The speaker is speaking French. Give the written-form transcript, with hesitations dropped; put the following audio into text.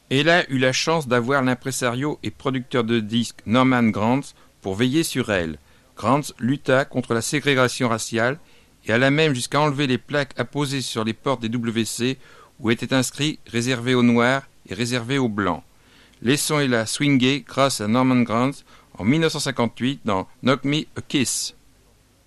Ella eut la chance d'avoir l'impresario et producteur de disques Norman Granz pour veiller sur elle. Granz lutta contre la ségrégation raciale et alla même jusqu'à enlever les plaques apposées sur les portes des WC où était inscrit « réservé aux Noirs » et « réservé aux Blancs ». Laissons Ella swinguer grâce à Norman Granz en 1958 dans Knock Me a Kiss.